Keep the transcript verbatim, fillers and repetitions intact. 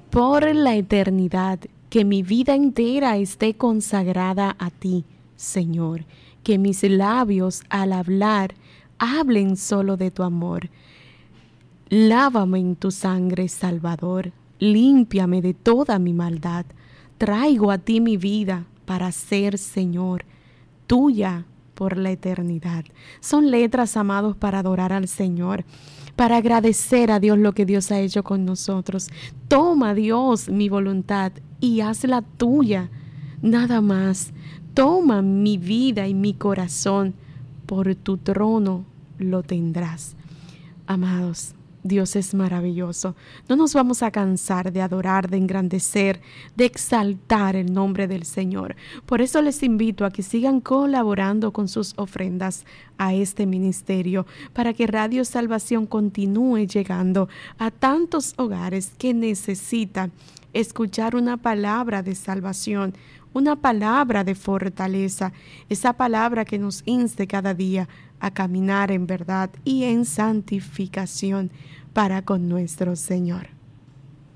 por la eternidad, que mi vida entera esté consagrada a ti, Señor, que mis labios al hablar hablen solo de tu amor. Lávame en tu sangre, Salvador, límpiame de toda mi maldad. Traigo a ti mi vida para ser, Señor, tuya por la eternidad. Son letras, amados, para adorar al Señor, para agradecer a Dios lo que Dios ha hecho con nosotros. Toma, Dios, mi voluntad y hazla tuya, nada más. Toma mi vida y mi corazón, por tu trono lo tendrás. Amados, Dios es maravilloso. No nos vamos a cansar de adorar, de engrandecer, de exaltar el nombre del Señor. Por eso les invito a que sigan colaborando con sus ofrendas a este ministerio, para que Radio Salvación continúe llegando a tantos hogares que necesitan escuchar una palabra de salvación, una palabra de fortaleza, esa palabra que nos inste cada día a caminar en verdad y en santificación para con nuestro Señor.